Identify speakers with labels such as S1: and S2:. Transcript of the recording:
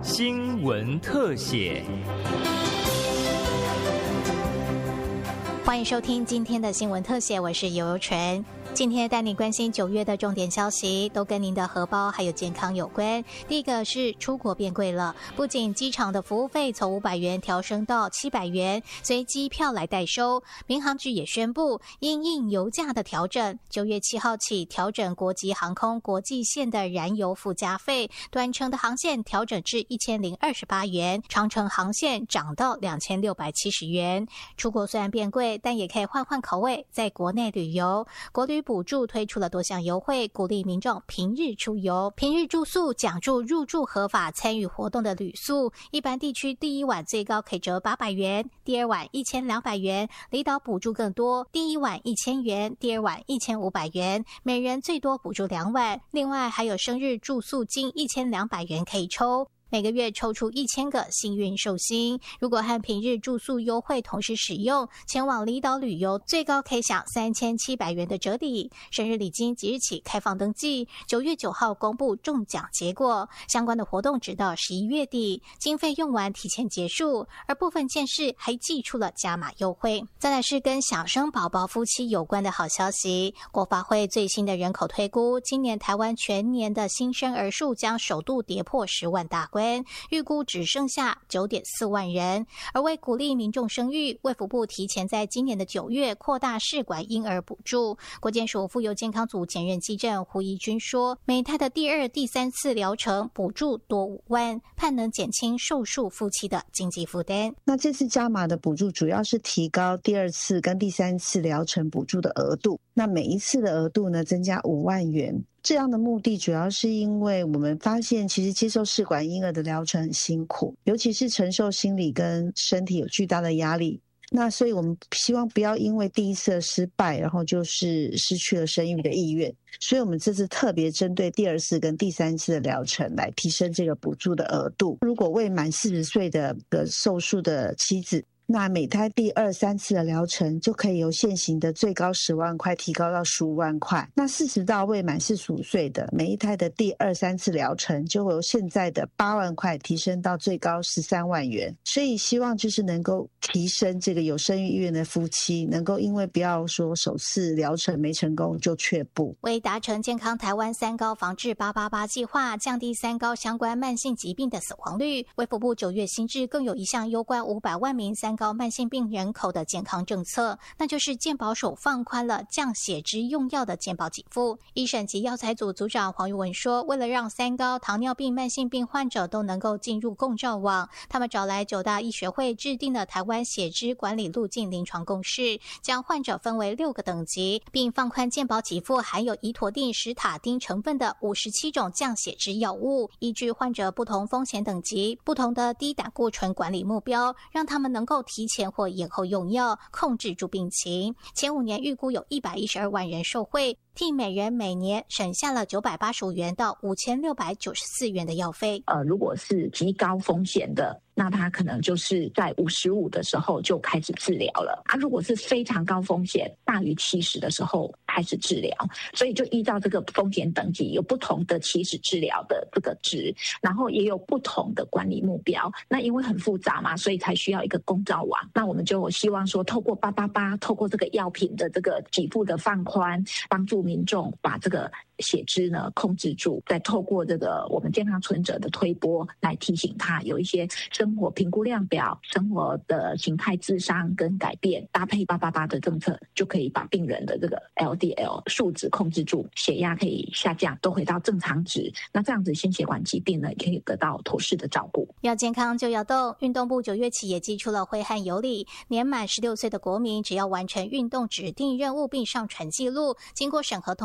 S1: 新闻特写。
S2: 欢迎收听今天的新闻特写，我是尤尤纯。今天带你关心9月的重点消息，都跟您的荷包还有健康有关。第一个是出国变贵了，不仅机场的服务费从500元调升到700元，随机票来代收。民航局也宣布，因应油价的调整，9月7号起调整国际航空国际线的燃油附加费，短程的航线调整至1028元，长程航线涨到2670元。出国虽然变贵，但也可以换换口味，在国内旅游。国旅补助推出了多项优惠，鼓励民众平日出游。平日住宿奖助入住合法参与活动的旅宿，一般地区第一晚最高可以折800元，第二晚1200元，离岛补助更多，第一晚1000元，第二晚1500元，每人最多补助2晚。另外还有生日住宿金1200元可以抽。每个月抽出1000个幸运寿星，如果和平日住宿优惠同时使用，前往离岛旅游最高可以享3700元的折抵。生日礼金即日起开放登记，9月9号公布中奖结果，相关的活动直到11月底，经费用完提前结束，而部分县市还祭出了加码优惠。再来是跟想生宝宝夫妻有关的好消息，国发会最新的人口推估，今年台湾全年的新生儿数将首度跌破10万大关，预估只剩下9.4万人。而为鼓励民众生育，卫福部提前在今年的9月扩大试管婴儿补助。国健署妇幼健康组前任机政胡怡君说，每胎的第2、第3次疗程补助多5万，盼能减轻受术夫妻的经济负担。
S3: 那这次加码的补助主要是提高第2次跟第3次疗程补助的额度，那每一次的额度呢增加5万元。这样的目的主要是因为我们发现其实接受试管婴儿的疗程很辛苦，尤其是承受心理跟身体有巨大的压力。那所以我们希望不要因为第一次的失败，然后就是失去了生育的意愿。所以我们这次特别针对第2次跟第3次的疗程来提升这个补助的额度。如果未满40岁的受术的妻子，那每胎第2、3次的疗程就可以由现行的最高10万块提高到15万块。那40到未满45岁的，每一胎的第2、3次疗程就会由现在的8万块提升到最高13万元。所以希望就是能够提升这个有生育意愿的夫妻，能够因为不要说首次疗程没成功就却步。
S2: 为达成健康台湾3高防治888计划，降低3高相关慢性疾病的死亡率，卫福部9月新制更有一项攸关500万名3高慢性病人口的健康政策，那就是健保署放宽了降血脂用药的健保给付。医审及药材组组长黄玉文说，为了让3高糖尿病慢性病患者都能够进入共照网，他们找来9大医学会制定了台湾血脂管理路径临床共识，将患者分为6个等级，并放宽健保给付含有胰妥定、史塔丁成分的57种降血脂药物，依据患者不同风险等级、不同的低胆固醇管理目标，让他们能够提前或延后用药，控制住病情。前5年预估有112万人受惠，替每人每年省下了985元到5694元的药费。
S4: 如果是极高风险的，那他可能就是在55的时候就开始治疗了啊。如果是非常高风险，大于70的时候开始治疗，所以就依照这个风险等级有不同的起始治疗的这个值，然后也有不同的管理目标。那因为很复杂嘛，所以才需要一个公照网。那我们就希望说，透过888，透过这个药品的这个给付的放宽，帮助民众把这个血脂呢控制住，再透过这个我们健康存折的推播来提醒他有一些生活评估量表、生活的形态自伤跟改变，搭配888的政策，就可以把病人的这个 LDL 数值控制住，血压可以下降，都回到正常值。那这样子心血管疾病呢，也可以得到妥适的照顾。
S2: 要健康就要动，运动部9月起也祭出了挥汗有礼，年满16岁的国民只要完成运动指定任务并上传记录，经过审核